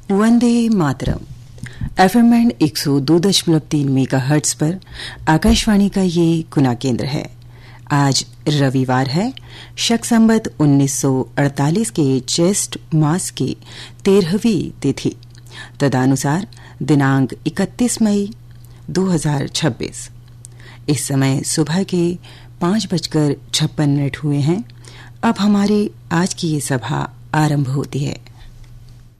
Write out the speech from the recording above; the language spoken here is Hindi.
वंदे मातरम। एफएम 102.3 मेगाहर्ट्ज पर आकाशवाणी का ये गुना केंद्र है। आज रविवार है, शक संवत 1948 के ज्येष्ठ मास की 13वीं तिथि, तदनुसार दिनांक 31 मई 2026। इस समय सुबह के 5:56 हुए हैं। अब हमारी आज की ये सभा आरंभ होती है।